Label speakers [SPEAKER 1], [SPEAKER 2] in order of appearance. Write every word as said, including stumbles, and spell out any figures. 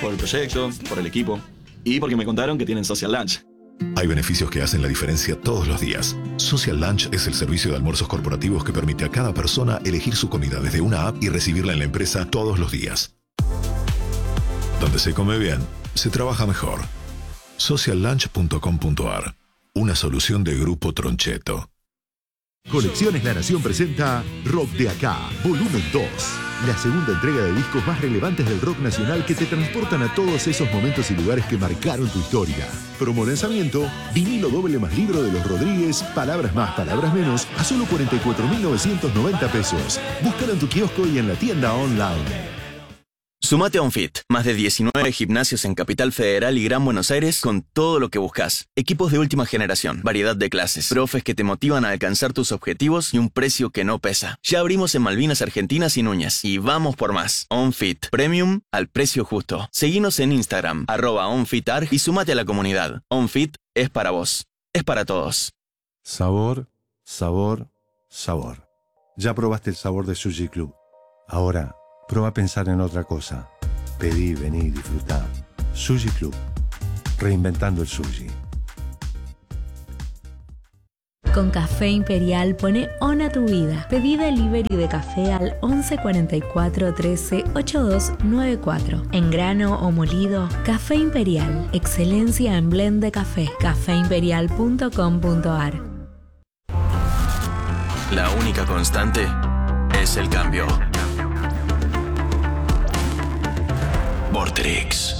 [SPEAKER 1] Por el proyecto, por el equipo y porque me contaron que tienen Social Lunch.
[SPEAKER 2] Hay beneficios que hacen la diferencia todos los días. Social Lunch es el servicio de almuerzos corporativos que permite a cada persona elegir su comida desde una app y recibirla en la empresa todos los días. Donde se come bien, se trabaja mejor. social lunch punto com punto a r. Una solución de Grupo Troncheto.
[SPEAKER 3] Colecciones La Nación presenta Rock de Acá, volumen dos. La segunda entrega de discos más relevantes del rock nacional que te transportan a todos esos momentos y lugares que marcaron tu historia. Promo lanzamiento, vinilo doble más libro de los Rodríguez, palabras más, palabras menos, a solo cuarenta y cuatro mil novecientos noventa pesos. Búscalo en tu kiosco y en la tienda online.
[SPEAKER 4] Sumate a OnFit, más de diecinueve gimnasios en Capital Federal y Gran Buenos Aires con todo lo que buscas. Equipos de última generación, variedad de clases, profes que te motivan a alcanzar tus objetivos y un precio que no pesa. Ya abrimos en Malvinas Argentinas y Núñez y vamos por más. OnFit, Premium al precio justo. Seguinos en Instagram, arroba OnFitArg y sumate a la comunidad. OnFit es para vos, es para todos.
[SPEAKER 5] Sabor, sabor, sabor. Ya probaste el sabor de Sushi Club. Ahora prueba a pensar en otra cosa. Pedí, vení, disfrutá. Sushi Club. Reinventando el sushi.
[SPEAKER 6] Con Café Imperial pone on a tu vida. Pedí delivery de café al once cuarenta y cuatro trece ochenta y dos noventa y cuatro. En grano o molido, Café Imperial. Excelencia en blend de café. café imperial punto com punto a r.
[SPEAKER 4] La única constante es el cambio. Vortrix.